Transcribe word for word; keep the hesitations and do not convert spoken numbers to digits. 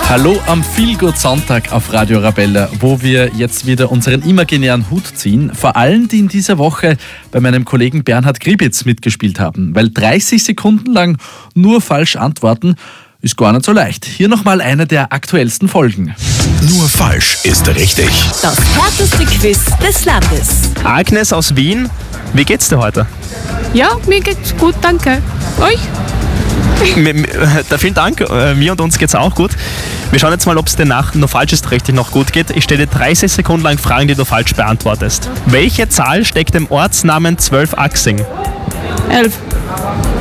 Hallo am Feelgood Sonntag auf Radio Arabella, wo wir jetzt wieder unseren imaginären Hut ziehen. Vor allem, die in dieser Woche bei meinem Kollegen Bernhard Gribitz mitgespielt haben. Weil dreißig Sekunden lang nur falsch antworten, ist gar nicht so leicht. Hier nochmal eine der aktuellsten Folgen. Nur falsch ist richtig. Das härteste Quiz des Landes. Agnes aus Wien, wie geht's dir heute? Ja, mir geht's gut, danke. Euch? M- m- da vielen Dank, äh, mir und uns geht's auch gut. Wir schauen jetzt mal, ob es dir nach nur falsch ist richtig noch gut geht. Ich stelle dir dreißig Sekunden lang Fragen, die du falsch beantwortest. Welche Zahl steckt im Ortsnamen Zwölfachsing? Elf.